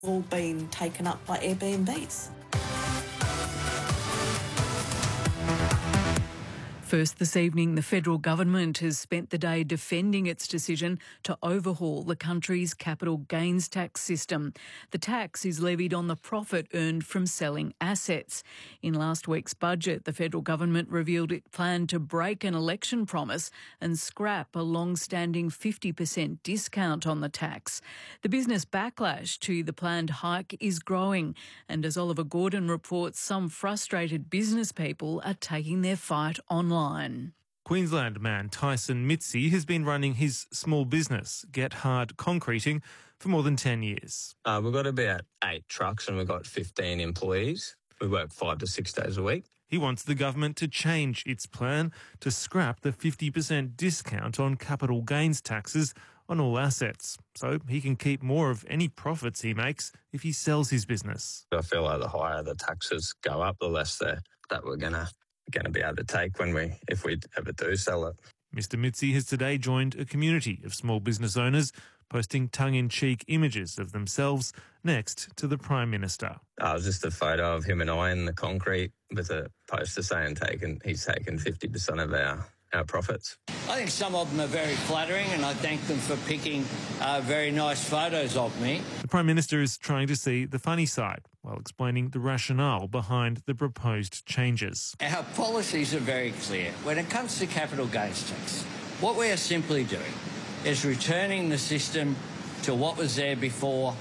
all been taken up by Airbnbs. First this evening, the federal government has spent the day defending its decision to overhaul the country's capital gains tax system. The tax is levied on the profit earned from selling assets. In last week's budget, the federal government revealed it planned to break an election promise and scrap a long-standing 50% discount on the tax. The business backlash to the planned hike is growing, and as Oliver Gordon reports, some frustrated business people are taking their fight online. Queensland man Tyson Mitzi has been running his small business, Get Hard Concreting, for more than 10 years. We've got about 8 trucks and we've got 15 employees. We work 5 to 6 days a week. He wants the government to change its plan to scrap the 50% discount on capital gains taxes on all assets, so he can keep more of any profits he makes if he sells his business. I feel like the higher the taxes go up, the less that we're going to be able to take if we ever do sell it. Mr Mitzi has today joined a community of small business owners posting tongue-in-cheek images of themselves next to the Prime Minister. It was just a photo of him and I in the concrete with a poster saying he's taken 50% of our profits. I think some of them are very flattering and I thank them for picking very nice photos of me. The Prime Minister is trying to see the funny side while explaining the rationale behind the proposed changes. Our policies are very clear. When it comes to capital gains tax, what we are simply doing is returning the system to what was there before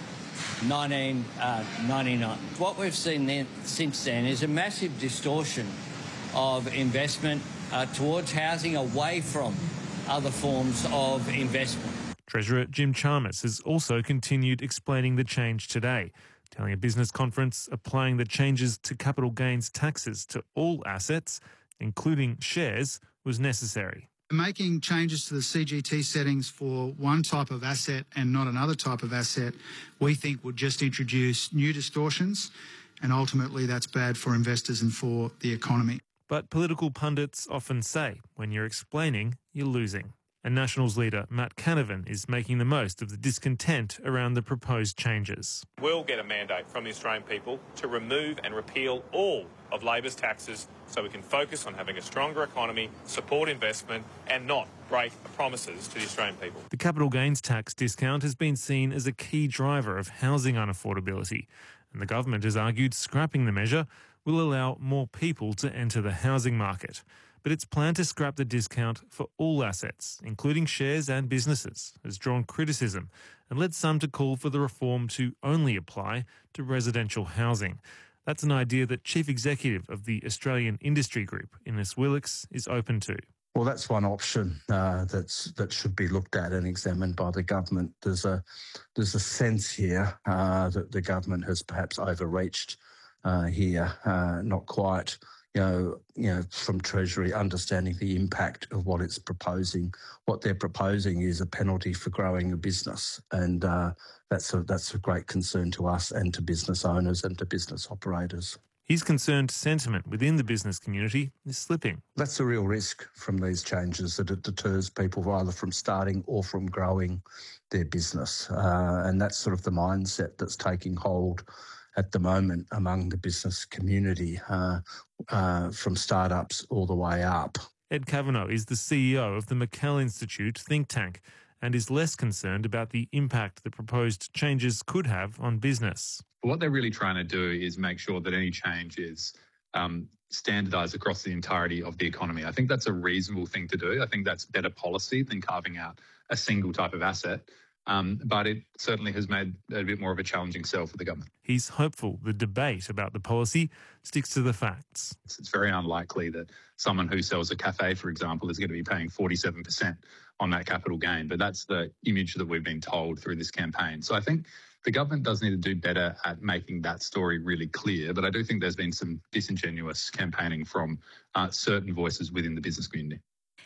1999. What we've seen since then is a massive distortion of investment towards housing away from other forms of investment. Treasurer Jim Chalmers has also continued explaining the change today, telling a business conference applying the changes to capital gains taxes to all assets, including shares, was necessary. Making changes to the CGT settings for one type of asset and not another type of asset, we think would just introduce new distortions, and ultimately that's bad for investors and for the economy. But political pundits often say, when you're explaining, you're losing. And Nationals leader Matt Canavan is making the most of the discontent around the proposed changes. We'll get a mandate from the Australian people to remove and repeal all of Labor's taxes so we can focus on having a stronger economy, support investment and not break the promises to the Australian people. The capital gains tax discount has been seen as a key driver of housing unaffordability, and the government has argued scrapping the measure will allow more people to enter the housing market. But its plan to scrap the discount for all assets, including shares and businesses, has drawn criticism and led some to call for the reform to only apply to residential housing. That's an idea that Chief Executive of the Australian Industry Group, Innes Willox, is open to. Well, that's one option that should be looked at and examined by the government. There's a sense here that the government has perhaps overreached here, not quite. From Treasury, understanding the impact of what it's proposing. What they're proposing is a penalty for growing a business, and that's a great concern to us and to business owners and to business operators. He's concerned sentiment within the business community is slipping. That's a real risk from these changes, that it deters people either from starting or from growing their business, and that's sort of the mindset that's taking hold at the moment among the business community, from startups all the way up. Ed Kavanagh is the CEO of the McCall Institute think tank and is less concerned about the impact the proposed changes could have on business. What they're really trying to do is make sure that any change is standardised across the entirety of the economy. I think that's a reasonable thing to do. I think that's better policy than carving out a single type of asset. But it certainly has made a bit more of a challenging sell for the government. He's hopeful the debate about the policy sticks to the facts. It's very unlikely that someone who sells a cafe, for example, is going to be paying 47% on that capital gain. But that's the image that we've been told through this campaign. So I think the government does need to do better at making that story really clear. But I do think there's been some disingenuous campaigning from certain voices within the business community.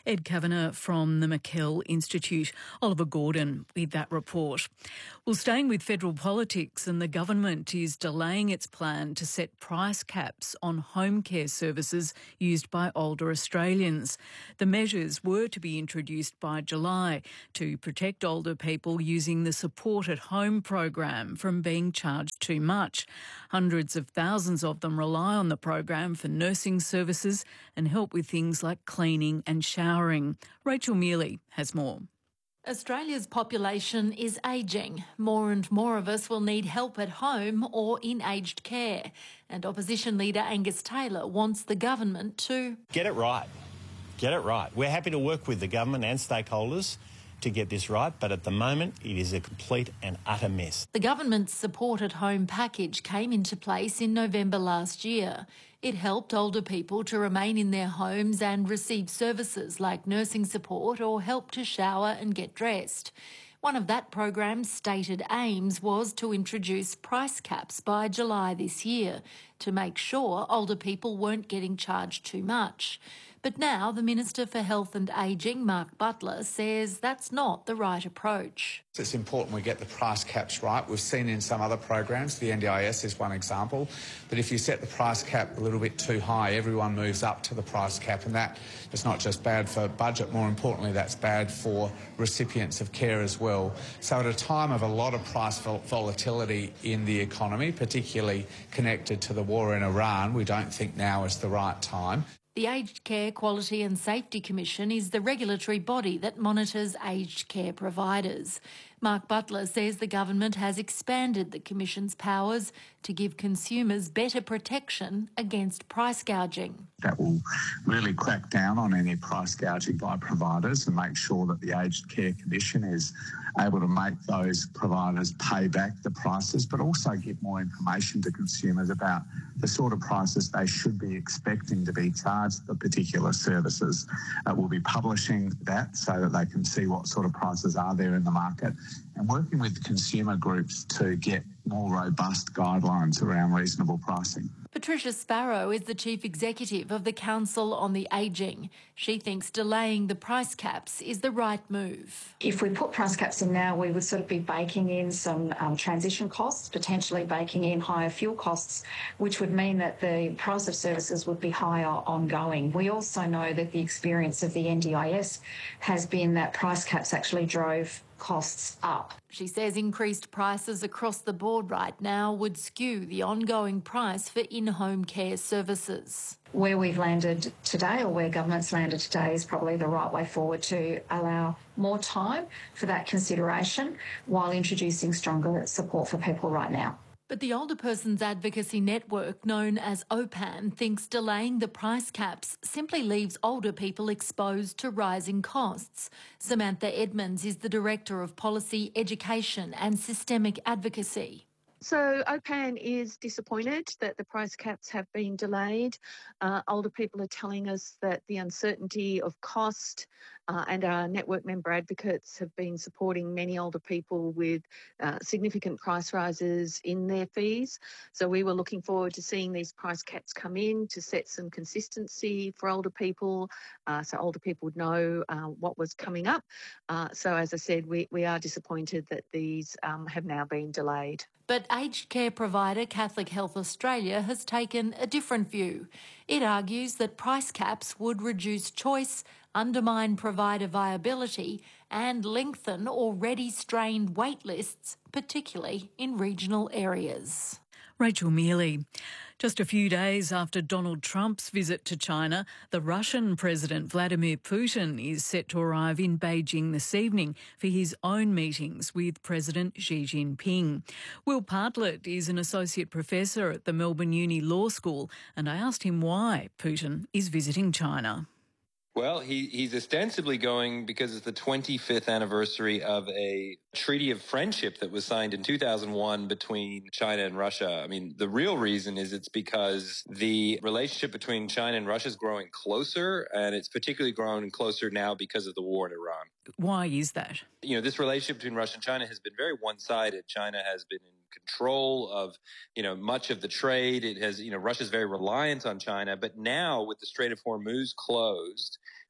Ed Kavanagh from the McKell Institute. Oliver Gordon with that report. Well, staying with federal politics, and the government is delaying its plan to set price caps on home care services used by older Australians. The measures were to be introduced by July to protect older people using the Support at Home program from being charged too much. Hundreds of thousands of them rely on the program for nursing services and help with things like cleaning and showering. Rachel Mealy has more. Australia's population is ageing. More and more of us will need help at home or in aged care. And opposition leader Angus Taylor wants the government to get it right. Get it right. We're happy to work with the government and stakeholders to get this right, but at the moment it is a complete and utter mess. The government's Support at Home package came into place in November last year. It helped older people to remain in their homes and receive services like nursing support or help to shower and get dressed. One of that program's stated aims was to introduce price caps by July this year to make sure older people weren't getting charged too much. But now the Minister for Health and Ageing, Mark Butler, says that's not the right approach. It's important we get the price caps right. We've seen in some other programs, the NDIS is one example, that if you set the price cap a little bit too high, everyone moves up to the price cap, and that is not just bad for budget, more importantly, that's bad for recipients of care as well. So at a time of a lot of price volatility in the economy, particularly connected to the war in Iran, we don't think now is the right time. The Aged Care Quality and Safety Commission is the regulatory body that monitors aged care providers. Mark Butler says the government has expanded the Commission's powers to give consumers better protection against price gouging. That will really crack down on any price gouging by providers and make sure that the Aged Care Commission is able to make those providers pay back the prices, but also give more information to consumers about the sort of prices they should be expecting to be charged for particular services. We'll be publishing that so that they can see what sort of prices are there in the market, and working with consumer groups to get more robust guidelines around reasonable pricing. Patricia Sparrow is the Chief Executive of the Council on the Ageing. She thinks delaying the price caps is the right move. If we put price caps in now, we would sort of be baking in some transition costs, potentially baking in higher fuel costs, which would mean that the price of services would be higher ongoing. We also know that the experience of the NDIS has been that price caps actually drove costs up. She says increased prices across the board right now would skew the ongoing price for in-home care services. Where we've landed today, or where government's landed today, is probably the right way forward to allow more time for that consideration while introducing stronger support for people right now. But the Older Persons Advocacy Network, known as OPAN, thinks delaying the price caps simply leaves older people exposed to rising costs. Samantha Edmonds is the Director of Policy, Education and Systemic Advocacy. So OPAN is disappointed that the price caps have been delayed. Older people are telling us that the uncertainty of cost and our network member advocates have been supporting many older people with significant price rises in their fees. So we were looking forward to seeing these price caps come in to set some consistency for older people, so older people would know what was coming up. So as I said, we are disappointed that these have now been delayed. But aged care provider Catholic Health Australia has taken a different view. It argues that price caps would reduce choice, undermine provider viability and lengthen already strained wait lists, particularly in regional areas. Rachel Mealy. Just a few days after Donald Trump's visit to China, the Russian President Vladimir Putin is set to arrive in Beijing this evening for his own meetings with President Xi Jinping. Will Bartlett is an associate professor at the Melbourne Uni Law School, and I asked him why Putin is visiting China. Well, he's ostensibly going because it's the 25th anniversary of a treaty of friendship that was signed in 2001 between China and Russia. I mean, the real reason is it's because the relationship between China and Russia is growing closer, and it's particularly growing closer now because of the war in Iran. Why is that? You know, this relationship between Russia and China has been very one-sided. China has been in control of, much of the trade. It has, Russia's very reliant on China. But now with the Strait of Hormuz closed,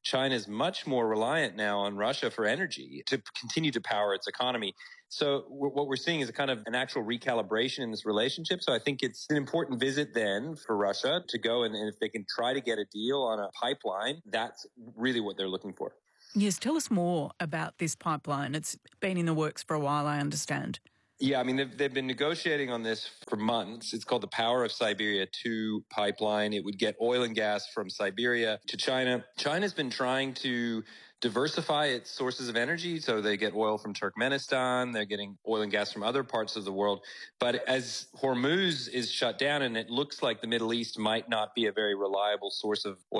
China is much more reliant now on Russia for energy to continue to power its economy. So what we're seeing is a kind of an actual recalibration in this relationship. So I think it's an important visit then for Russia to go and if they can try to get a deal on a pipeline, that's really what they're looking for. Yes, tell us more about this pipeline. It's been in the works for a while, I understand. Yeah, I mean, they've been negotiating on this for months. It's called the Power of Siberia 2 pipeline. It would get oil and gas from Siberia to China. China's been trying to diversify its sources of energy. So they get oil from Turkmenistan. They're getting oil and gas from other parts of the world. But as Hormuz is shut down and it looks like the Middle East might not be a very reliable source of oil